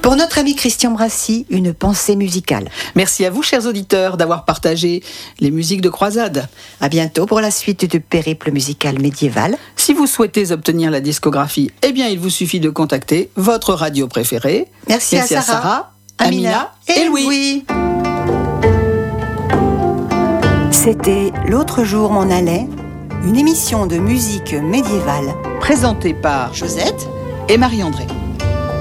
Pour notre ami Christian Brassi, une pensée musicale. Merci à vous, chers auditeurs, d'avoir partagé les musiques de croisade. À bientôt pour la suite du périple musical médiéval. Si vous souhaitez obtenir la discographie, eh bien, il vous suffit de contacter votre radio préférée. Merci à Sarah, Amina et Louis. C'était L'autre jour m'en allait, une émission de musique médiévale Présentée par Josette et Marie-André.